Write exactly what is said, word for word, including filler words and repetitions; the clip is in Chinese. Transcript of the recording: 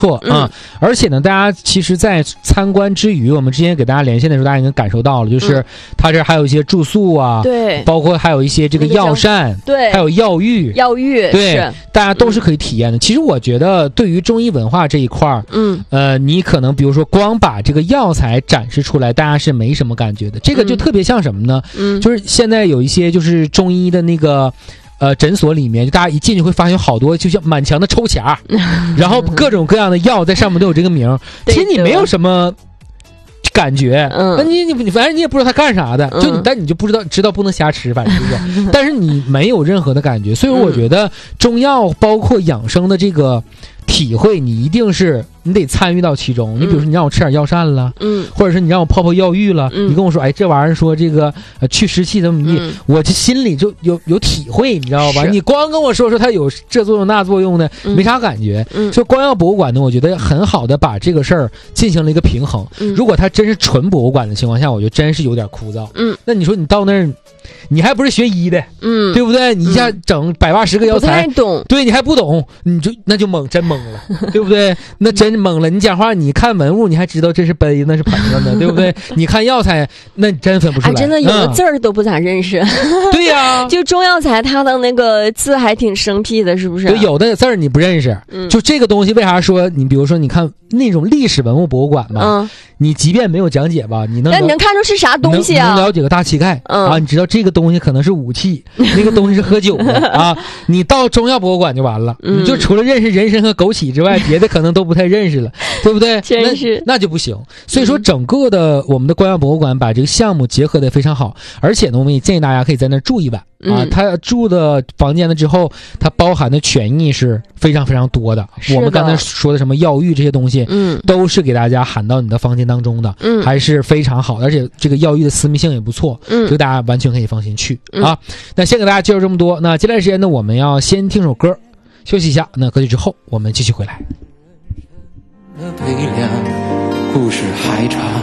错啊、嗯，而且呢，大家其实，在参观之余，我们之前给大家连线的时候，大家已经感受到了，就是它这还有一些住宿啊， 对， 包括还有一些这个药膳， 对， 还有药浴， 药浴， 对，大家都是可以体验的。嗯、其实我觉得，对于中医文化这一块儿，嗯，呃，你可能比如说光把这个药材展示出来，大家是没什么感觉的。这个就特别像什么呢？嗯，就是现在有一些就是中医的那个。呃，诊所里面，就大家一进去会发现好多，就像满墙的抽卡，然后各种各样的药在上面都有这个名。其实你没有什么感觉，嗯，那你你你反正你也不知道他干啥的，就你、嗯、但你就不知道知道不能瞎吃，反正就是，但是你没有任何的感觉。所以我觉得中药包括养生的这个体会，你一定是你得参与到其中。你比如说你让我吃点药膳了，嗯，或者是你让我泡泡药浴了，嗯，你跟我说，哎，这玩意儿说这个呃去湿气怎么地，嗯，我这心里就有有体会，你知道吧？你光跟我说说它有这作用那作用的，嗯、没啥感觉。嗯，所以光药博物馆呢，我觉得很好的把这个事儿进行了一个平衡。嗯，如果它真是纯博物馆的情况下，我觉得真是有点枯燥。嗯，那你说你到那儿。你还不是学医的，嗯，对不对？你一下整百八十个药材， 不太懂， 对你还不懂，你就那就懵，真懵了，对不对？那真懵了。你讲话，你看文物，你还知道这是杯，那是盆子呢，对不对？你看药材，那你真分不出来， 啊、真的有的字儿都不咋认识。 嗯、对呀、啊， 就中药材，它的那个字还挺生僻的，是不是？ 对，有的字儿你不认识。嗯，就这个东西，为啥说你比如说，你看那种历史文物博物馆吧，嗯，你即便没有讲解吧，你能， 那你能看出是啥东西啊？ 能, 能了解个大气概、嗯、啊，你知道这个东西可能是武器，那个东西是喝酒的啊。你到中药博物馆就完了，嗯、你就除了认识人参和枸杞之外，别的可能都不太认识了，对不对？ 真是那, 那就不行。所以说，整个的我们的观药博物馆把这个项目结合的非常好，而且呢，我们也建议大家可以在那儿住一晚。啊，他住的房间了之后，它包含的权益是非常非常多的。 的我们刚才说的什么药浴这些东西，嗯，都是给大家喊到你的房间当中的，嗯，还是非常好的，而且这个药浴的私密性也不错，嗯，这个大家完全可以放心去、嗯、啊。那先给大家介绍这么多，那接下来时间呢，我们要先听首歌，休息一下。那歌曲之后，我们继续回来。 故事还长。